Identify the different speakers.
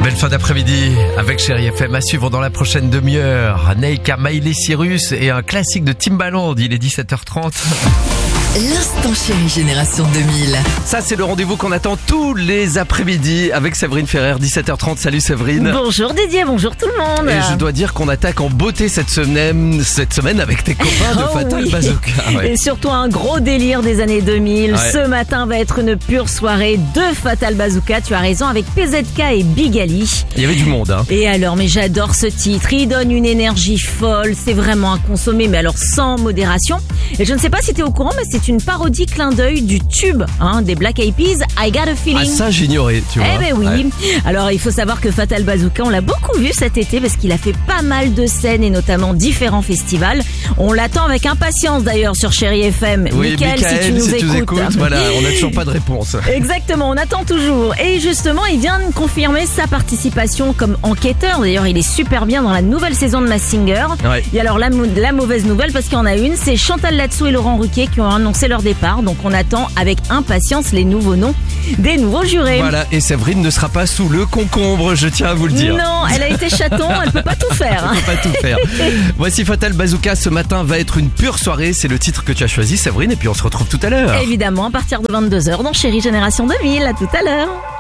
Speaker 1: Belle fin d'après-midi avec Chérie FM à suivre dans la prochaine demi-heure. Neika, Miley Cyrus et un classique de Timbaland. Il est 17h30.
Speaker 2: L'instant Chérie Génération 2000.
Speaker 1: Ça, c'est le rendez-vous qu'on attend tous les après-midi avec Séverine Ferrer, 17h30. Salut Séverine.
Speaker 3: Bonjour Didier, bonjour tout le monde.
Speaker 1: Et je dois dire qu'on attaque en beauté cette semaine avec tes copains de Fatal Bazooka. Ouais.
Speaker 3: Et surtout un gros délire des années 2000.
Speaker 1: Ouais.
Speaker 3: Ce matin va être une pure soirée de Fatal Bazooka. Tu as raison, avec PZK et Big Ali.
Speaker 1: Il y avait du monde, hein.
Speaker 3: Et alors, mais j'adore ce titre. Il donne une énergie folle. C'est vraiment à consommer, mais alors sans modération. Et je ne sais pas si tu es au courant, mais c'est une parodie clin d'œil du tube des Black Eyed Peas, I Got a Feeling.
Speaker 1: Ah, ça, j'ignorais, tu vois.
Speaker 3: Eh ben oui.
Speaker 1: Ouais.
Speaker 3: Alors, il faut savoir que Fatal Bazooka, on l'a beaucoup vu cet été parce qu'il a fait pas mal de scènes et notamment différents festivals. On l'attend avec impatience d'ailleurs sur Chérie FM.
Speaker 1: Oui,
Speaker 3: Mickaël, si tu nous écoutes.
Speaker 1: Voilà, on n'a toujours pas de réponse.
Speaker 3: Exactement, on attend toujours. Et justement, il vient de confirmer sa participation comme enquêteur. D'ailleurs, il est super bien dans la nouvelle saison de Masked Singer.
Speaker 1: Ouais.
Speaker 3: Et alors, la mauvaise nouvelle, parce qu'il y en a une, c'est Chantal Latsou et Laurent Ruquier qui ont annoncé leur départ. Donc, on attend avec impatience les nouveaux noms des nouveaux jurés.
Speaker 1: Voilà, et Séverine ne sera pas sous le concombre, je tiens à vous le dire.
Speaker 3: Non, elle a été chaton, elle peut pas tout faire.
Speaker 1: On peut pas tout faire. Voici Fatal Bazooka, ce matin va être une pure soirée, c'est le titre que tu as choisi Séverine, et puis on se retrouve tout à l'heure.
Speaker 3: Évidemment, à partir de 22h dans Chérie Génération 2000. À tout à l'heure.